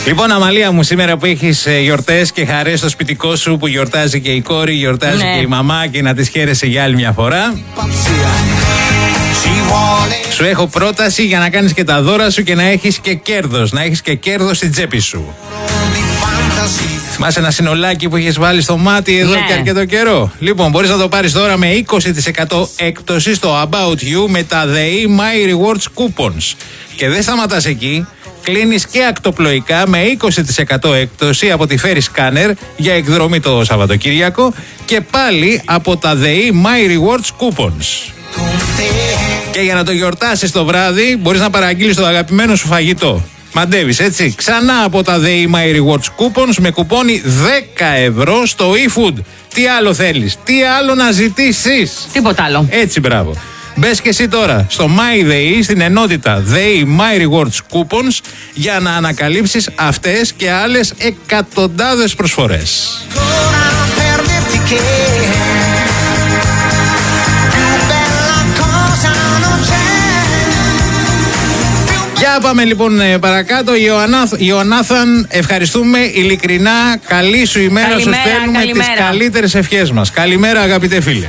Λοιπόν, Αμαλία μου, σήμερα που έχεις γιορτές και χαρές στο σπιτικό σου, που γιορτάζει και η κόρη, γιορτάζει και η μαμά, και να τις χαίρεσαι για άλλη μια φορά, σου έχω πρόταση για να κάνεις και τα δώρα σου και να έχεις και κέρδος. Να έχεις και κέρδος στην τσέπη σου. Θυμάσαι ένα συνολάκι που έχεις βάλει στο μάτι εδώ και αρκετό καιρό? Λοιπόν, μπορείς να το πάρεις τώρα με 20% έκπτωση στο About You με τα The My Rewards Coupons. Και δεν σταματάς εκεί. Κλείνεις και ακτοπλοϊκά με 20% έκπτωση από τη Ferry Scanner για εκδρομή το Σαββατοκύριακο και πάλι από τα The My Rewards Coupons. Και για να το γιορτάσεις το βράδυ μπορείς να παραγγείλεις το αγαπημένο σου φαγητό. Μαντεύεις, έτσι, ξανά από τα The My Rewards Coupons με κουπόνι 10 ευρώ στο eFood. Τι άλλο θέλεις, τι άλλο να ζητήσεις? Τίποτα άλλο. Έτσι, μπράβο. Μπες και εσύ τώρα στο MyDay, στην ενότητα The My Rewards Coupons, για να ανακαλύψεις αυτές και άλλες εκατοντάδες προσφορές. Για πάμε λοιπόν παρακάτω. Ιωαννάθαν, ευχαριστούμε ειλικρινά. Καλή σου ημέρα, σου στέλνουμε τις καλύτερες ευχές μας. Καλημέρα, αγαπητέ φίλε.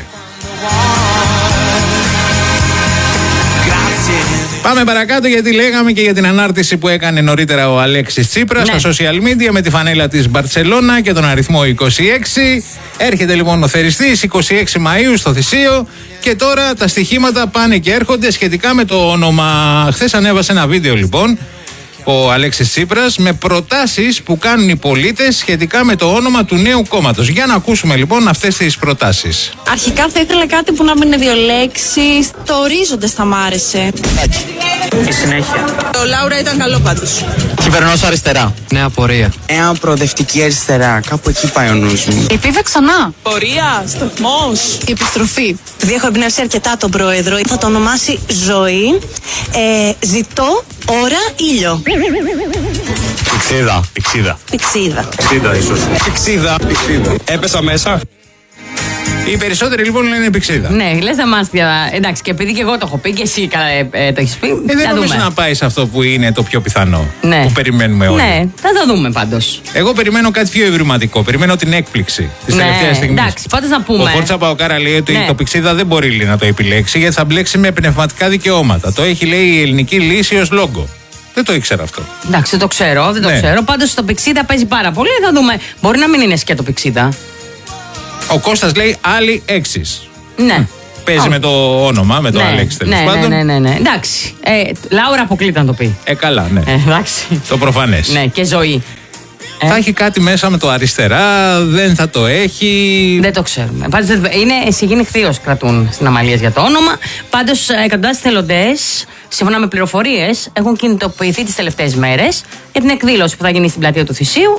Πάμε παρακάτω, γιατί λέγαμε και για την ανάρτηση που έκανε νωρίτερα ο Αλέξης Τσίπρας στα social media με τη φανέλα της Μπαρτσελώνα και τον αριθμό 26. Έρχεται λοιπόν ο θεριστής 26 Μαΐου στο Θησίο και τώρα τα στοιχήματα πάνε και έρχονται σχετικά με το όνομα. Χθες ανέβασε ένα βίντεο λοιπόν ο Αλέξης Τσίπρας με προτάσεις που κάνουν οι πολίτες σχετικά με το όνομα του νέου κόμματος. Για να ακούσουμε λοιπόν αυτές τις προτάσεις. Αρχικά θα ήθελα κάτι που να μην είναι δύο λέξεις. Το ορίζοντας θα μ' άρεσε. Η συνέχεια. Το Λάουρα ήταν καλό πάντως. Κυβερνός αριστερά. Νέα πορεία. Προοδευτική αριστερά. Κάπου εκεί πάει ο νους μου. Επίδα ξανά. Πορεία, σταθμός. Η επιστροφή. Επειδή έχω εμπνεύσει αρκετά τον πρόεδρο, θα το ονομάσει Ζωή. Ζητώ ώρα ήλιο. Πηξίδα ίσως. Πηξίδα. Έπεσα μέσα. Οι περισσότεροι λοιπόν λένε πηξίδα. Ναι, λες να μας. Εντάξει, και επειδή και εγώ το έχω πει και εσύ το έχεις πει. Δεν νομίζω να πάει σε αυτό που είναι το πιο πιθανό. Ναι. Που περιμένουμε όλοι. Ναι, θα το δούμε πάντως. Εγώ περιμένω κάτι πιο ευρηματικό. Περιμένω την έκπληξη τη τελευταία στιγμή. Εντάξει, πάντως να πούμε. Ο Φόρτσα Παοκάρα λέει ότι το πηξίδα δεν μπορεί να το επιλέξει γιατί θα μπλέξει με πνευματικά δικαιώματα. Το έχει, λέει, η ελληνική λύση ως λόγο. Δεν το ήξερα αυτό. Εντάξει, δεν το ξέρω. Πάντως το πηξίδα παίζει πάρα πολύ. Θα δούμε. Μπορεί να μην είναι σκέτο πηξίδα. Ο Κώστας λέει άλλοι έξις. Ναι. Παίζει με το όνομα, με το Αλέξη τέλος πάντων. Ναι. Εντάξει. Λάουρα αποκλείται να το πει. Καλά, ναι. Εντάξει. Το προφανές. Ναι, και Ζωή. Θα έχει κάτι μέσα με το αριστερά, δεν θα το έχει. Δεν το ξέρουμε. Πάντως είναι συγγενειχθείως κρατούν στην Αμαλίας για το όνομα. Πάντως εκατοντάδες θελοντές, σύμφωνα με πληροφορίες, έχουν κινητοποιηθεί τις τελευταίες μέρες για την εκδήλωση που θα γίνει στην πλατεία του Θησίου.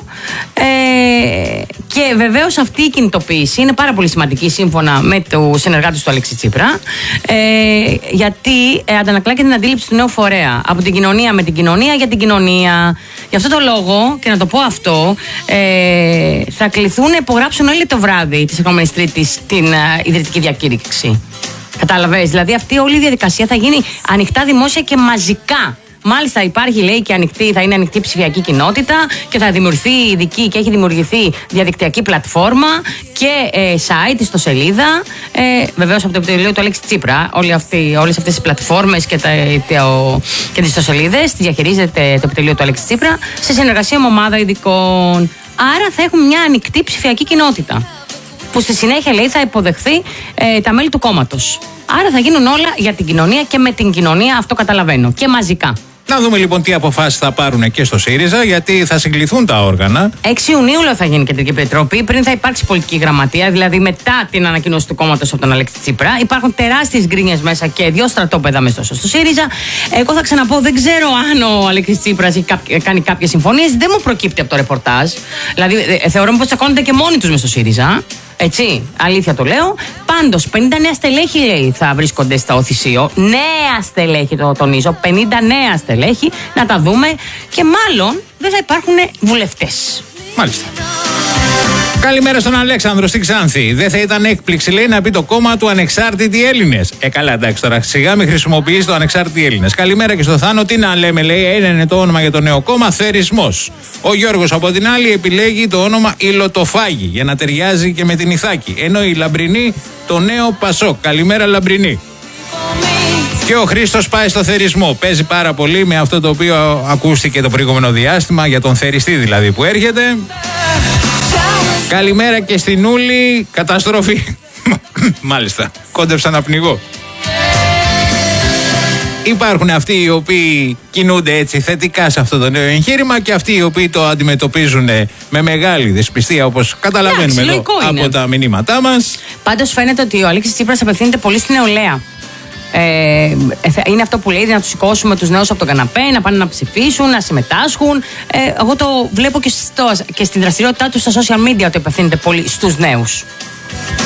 Και βεβαίως αυτή η κινητοποίηση είναι πάρα πολύ σημαντική σύμφωνα με τους συνεργάτες του Αλέξη Τσίπρα. Γιατί αντανακλά και την αντίληψη του νέου φορέα. Από την κοινωνία με την κοινωνία για την κοινωνία. Γι' αυτό το λόγο, και να το πω αυτό, θα κληθούν να υπογράψουν όλοι το βράδυ της επόμενης Τρίτης την ιδρυτική διακήρυξη. Κατάλαβες, δηλαδή αυτή όλη η διαδικασία θα γίνει ανοιχτά, δημόσια και μαζικά. Μάλιστα υπάρχει, λέει, και θα είναι ανοιχτή ψηφιακή κοινότητα και θα δημιουργηθεί ειδική και έχει δημιουργηθεί διαδικτυακή πλατφόρμα και site, ιστοσελίδα. Βεβαίως από το επιτελείο του Αλέξη Τσίπρα. Όλες αυτές τις πλατφόρμες και τις ιστοσελίδες τις διαχειρίζεται το επιτελείο του Αλέξη Τσίπρα σε συνεργασία με ομάδα ειδικών. Άρα θα έχουμε μια ανοιχτή ψηφιακή κοινότητα, που στη συνέχεια, λέει, θα υποδεχθεί τα μέλη του κόμματος. Άρα θα γίνουν όλα για την κοινωνία και με την κοινωνία, αυτό καταλαβαίνω, και μαζικά. Να δούμε λοιπόν τι αποφάσεις θα πάρουν και στο ΣΥΡΙΖΑ, γιατί θα συγκληθούν τα όργανα. 6 Ιουνίου θα γίνει κεντρική επιτροπή, πριν θα υπάρξει πολιτική γραμματεία, δηλαδή μετά την ανακοίνωση του κόμματος από τον Αλέξη Τσίπρα. Υπάρχουν τεράστιες γκρίνιες μέσα και 2 στρατόπεδα μέσα στο ΣΥΡΙΖΑ. Εγώ θα ξαναπώ, δεν ξέρω αν ο Αλέξης Τσίπρας έχει κάνει κάποιες συμφωνίες, δεν μου προκύπτει από το ρεπορτάζ. Δηλαδή, θεωρώ πως τσακώνονται και μόνοι τους μέσα στο ΣΥΡΙΖΑ. Έτσι, αλήθεια το λέω. Πάντως, 50 νέα στελέχη, λέει, θα βρίσκονται στο Θησίο. Νέα στελέχη, το τονίζω. 50 νέα στελέχη, να τα δούμε. Και μάλλον δεν θα υπάρχουν βουλευτές. Μάλιστα. Καλημέρα στον Αλέξανδρο στην Ξάνθη. Δεν θα ήταν έκπληξη, λέει, να πει το κόμμα του Ανεξάρτητοι Έλληνες. Καλά, εντάξει τώρα, σιγά μην χρησιμοποιείς το Ανεξάρτητοι Έλληνες. Καλημέρα και στο Θάνο. Τι να λέμε, λέει, είναι το όνομα για το νέο κόμμα, Θερισμός. Ο Γιώργος από την άλλη επιλέγει το όνομα Ιλωτοφάγη για να ταιριάζει και με την Ιθάκη. Ενώ η Λαμπρινή το νέο Πασόκ. Καλημέρα, Λαμπρινή. Και ο Χρήστος πάει στο θερισμό. Παίζει πάρα πολύ με αυτό το οποίο ακούστηκε το προηγούμενο διάστημα, για τον θεριστή δηλαδή που έρχεται. Καλημέρα και στην Ούλη. Καταστροφή. Μάλιστα. Κόντεψα να πνιγώ. Υπάρχουν αυτοί οι οποίοι κινούνται έτσι θετικά σε αυτό το νέο εγχείρημα και αυτοί οι οποίοι το αντιμετωπίζουν με μεγάλη δυσπιστία, όπως καταλαβαίνουμε εδώ από τα μηνύματά μας. Πάντως φαίνεται ότι ο Αλέξης Τσίπρας απευθύνεται πολύ στην νεολαία. Είναι αυτό που λέει, να τους σηκώσουμε τους νέους από τον καναπέ, να πάνε να ψηφίσουν, να συμμετάσχουν. Εγώ το βλέπω και στην δραστηριότητά του στα social media ότι απευθύνεται πολύ στους νέους.